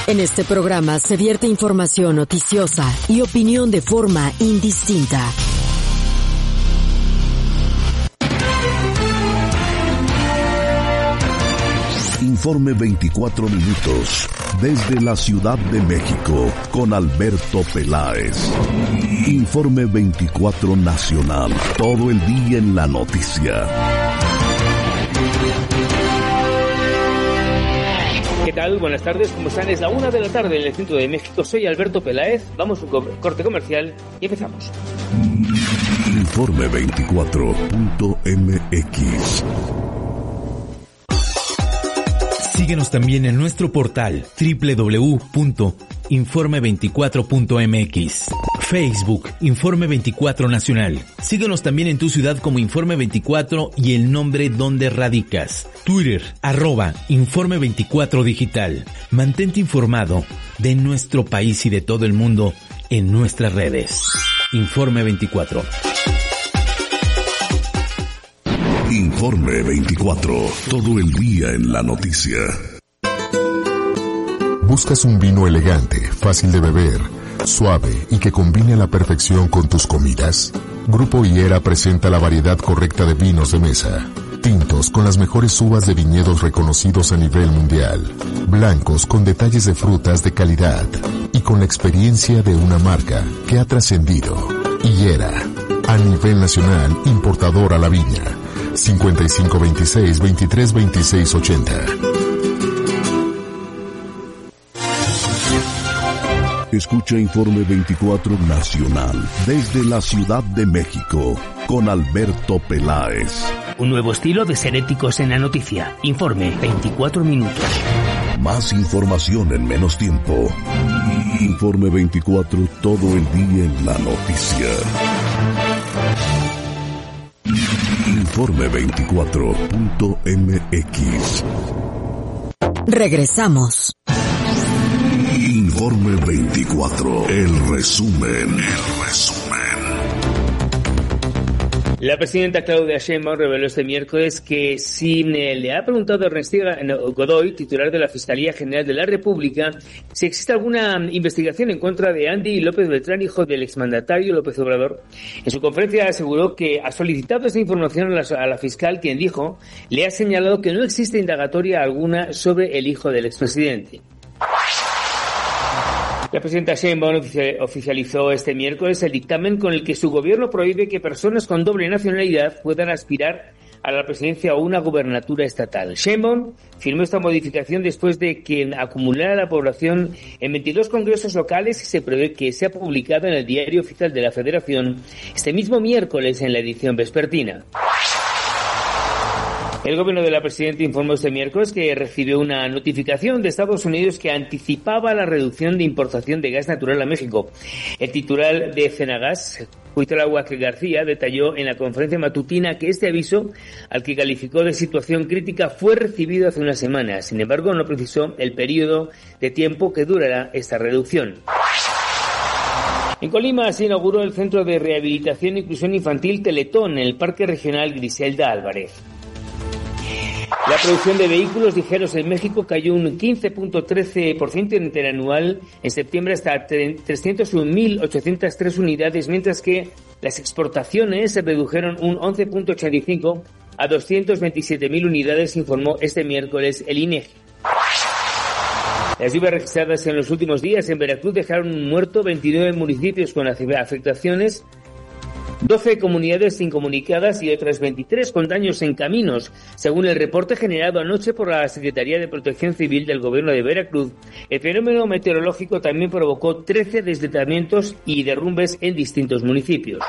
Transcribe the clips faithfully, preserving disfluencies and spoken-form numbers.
En este programa se vierte información noticiosa y opinión de forma indistinta. Informe veinticuatro minutos desde la Ciudad de México con Alberto Peláez. Informe veinticuatro Nacional, todo el día en la noticia. ¿Qué tal? Buenas tardes, ¿cómo están? Es la una de la tarde en el centro de México. Soy Alberto Peláez, vamos a un corte comercial y empezamos. Informe veinticuatro punto m x. Síguenos también en nuestro portal doble u doble u doble u punto informe veinticuatro punto m x. Facebook, Informe veinticuatro Nacional. Síguenos también en tu ciudad como Informe veinticuatro y el nombre donde radicas. Twitter, arroba Informe veinticuatro Digital. Mantente informado de nuestro país y de todo el mundo en nuestras redes. Informe veinticuatro. Informe veinticuatro, todo el día en la noticia. ¿Buscas un vino elegante, fácil de beber, suave y que combine a la perfección con tus comidas? Grupo Higuera presenta la variedad correcta de vinos de mesa. Tintos con las mejores uvas de viñedos reconocidos a nivel mundial. Blancos con detalles de frutas de calidad. Y con la experiencia de una marca que ha trascendido. Higuera, a nivel nacional, importador a la viña. cincuenta y cinco veintiséis veintitrés veintiséis ochenta. Escucha Informe veinticuatro Nacional desde la Ciudad de México con Alberto Peláez. Un nuevo estilo de ser éticos en la noticia. Informe veinticuatro minutos. Más información en menos tiempo. Informe veinticuatro, todo el día en la noticia. Informe veinticuatro punto m x. Regresamos. Informe veinticuatro, el resumen, el resumen. La presidenta Claudia Sheinbaum reveló este miércoles que si le ha preguntado a Ernestina Godoy, titular de la Fiscalía General de la República, si existe alguna investigación en contra de Andy López Beltrán, hijo del exmandatario López Obrador. En su conferencia aseguró que ha solicitado esta información a la, a la fiscal, quien dijo, le ha señalado que no existe indagatoria alguna sobre el hijo del expresidente. La presidenta Sheinbaum oficializó este miércoles el dictamen con el que su gobierno prohíbe que personas con doble nacionalidad puedan aspirar a la presidencia o una gubernatura estatal. Sheinbaum firmó esta modificación después de que acumulara la población en veintidós congresos locales y se prevé que sea publicado en el Diario Oficial de la Federación este mismo miércoles en la edición vespertina. El gobierno de la presidenta informó este miércoles que recibió una notificación de Estados Unidos que anticipaba la reducción de importación de gas natural a México. El titular de Cenagas, Cuitláhuac García, detalló en la conferencia matutina que este aviso, al que calificó de situación crítica, fue recibido hace una semana. Sin embargo, no precisó el periodo de tiempo que durará esta reducción. En Colima se inauguró el Centro de Rehabilitación e Inclusión Infantil Teletón en el Parque Regional Griselda Álvarez. La producción de vehículos ligeros en México cayó un quince punto trece por ciento interanual en septiembre hasta trescientas un mil ochocientas tres unidades, mientras que las exportaciones se redujeron un once punto ochenta y cinco a doscientas veintisiete mil unidades, informó este miércoles el INEGI. Las lluvias registradas en los últimos días en Veracruz dejaron muerto veintinueve municipios con afectaciones, doce comunidades incomunicadas y otras veintitrés con daños en caminos. Según el reporte generado anoche por la Secretaría de Protección Civil del Gobierno de Veracruz, el fenómeno meteorológico también provocó trece deslizamientos y derrumbes en distintos municipios.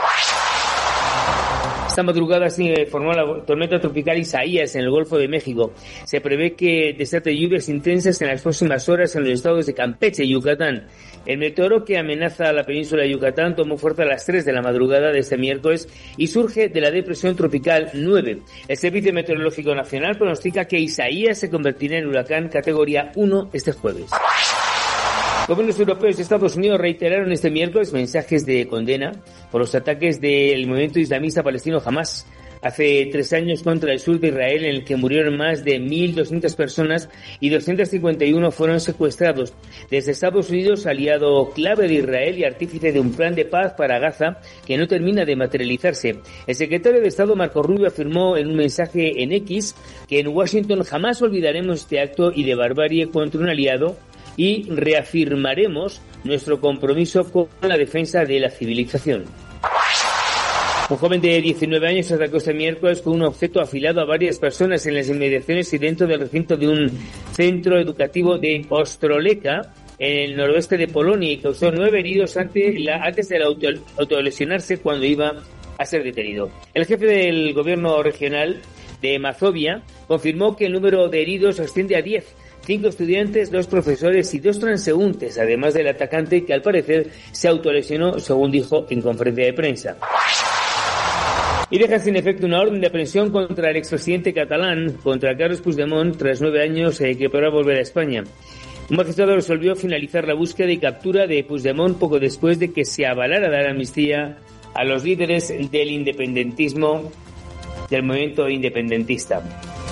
Esta madrugada se formó la tormenta tropical Isaías en el Golfo de México. Se prevé que desate lluvias intensas en las próximas horas en los estados de Campeche y Yucatán. El meteoro que amenaza a la península de Yucatán tomó fuerza a las tres de la madrugada de este miércoles y surge de la depresión tropical nueve. El Servicio Meteorológico Nacional pronostica que Isaías se convertirá en huracán categoría uno este jueves. Gobiernos europeos y Estados Unidos reiteraron este miércoles mensajes de condena por los ataques del movimiento islamista palestino Hamas hace tres años contra el sur de Israel, en el que murieron más de mil doscientas personas y doscientos cincuenta y uno fueron secuestrados. Desde Estados Unidos, aliado clave de Israel y artífice de un plan de paz para Gaza que no termina de materializarse, el secretario de Estado Marco Rubio afirmó en un mensaje en X que en Washington jamás olvidaremos este acto y de barbarie contra un aliado y reafirmaremos nuestro compromiso con la defensa de la civilización. Un joven de diecinueve años atacó este miércoles con un objeto afilado a varias personas en las inmediaciones y dentro del recinto de un centro educativo de Ostrołęka, en el noroeste de Polonia, y causó nueve heridos antes, la, antes de la auto, autolesionarse cuando iba a ser detenido. El jefe del gobierno regional de Mazovia confirmó que el número de heridos asciende a diez. Cinco estudiantes, dos profesores y dos transeúntes, además del atacante que al parecer se autolesionó, según dijo en conferencia de prensa. Y deja sin efecto una orden de aprehensión contra el expresidente catalán, contra Carles Puigdemont, tras nueve años eh, que podrá volver a España. Un magistrado resolvió finalizar la búsqueda y captura de Puigdemont poco después de que se avalara dar amnistía a los líderes del independentismo, del movimiento independentista.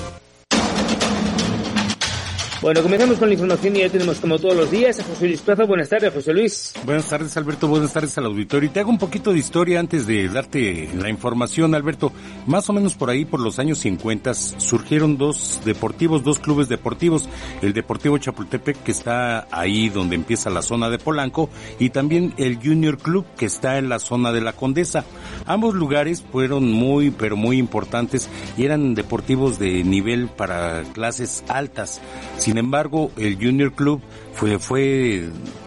Bueno, comenzamos con la información y ya tenemos como todos los días a José Luis Plaza. Buenas tardes, José Luis. Buenas tardes, Alberto. Buenas tardes al auditorio. Y te hago un poquito de historia antes de darte la información, Alberto. Más o menos por ahí, por los años cincuenta, surgieron dos deportivos, dos clubes deportivos. El Deportivo Chapultepec, que está ahí donde empieza la zona de Polanco, y también el Junior Club, que está en la zona de la Condesa. Ambos lugares fueron muy, pero muy importantes y eran deportivos de nivel para clases altas. Sin embargo, el Junior Club fue, fue